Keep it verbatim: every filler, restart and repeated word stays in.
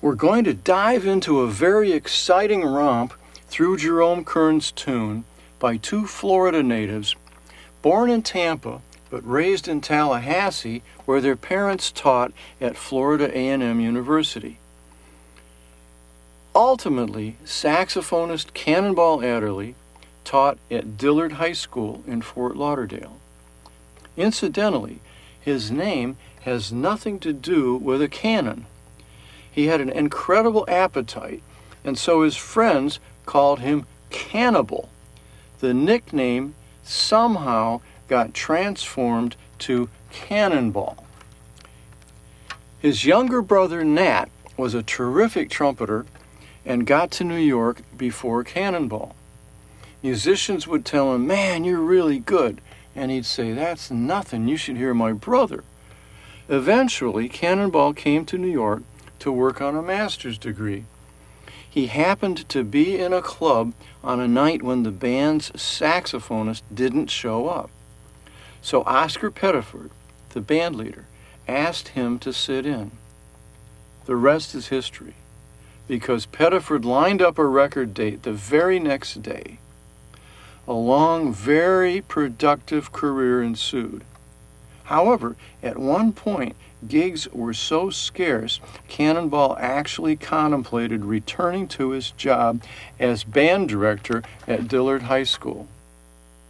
We're going to dive into a very exciting romp through Jerome Kern's tune by two Florida natives, born in Tampa but raised in Tallahassee, where their parents taught at Florida A and M University. Ultimately, saxophonist Cannonball Adderley taught at Dillard High School in Fort Lauderdale. Incidentally, his name has nothing to do with a cannon. He had an incredible appetite, and so his friends called him Cannibal. The nickname somehow got transformed to Cannonball. His younger brother Nat was a terrific trumpeter and got to New York before Cannonball. Musicians would tell him, "Man, you're really good," and he'd say, "That's nothing, you should hear my brother." Eventually, Cannonball came to New York to work on a master's degree. He happened to be in a club on a night when the band's saxophonist didn't show up. So Oscar Pettiford, the band leader, asked him to sit in. The rest is history, because Pettiford lined up a record date the very next day. A long, very productive career ensued. However, at one point, gigs were so scarce, Cannonball actually contemplated returning to his job as band director at Dillard High School.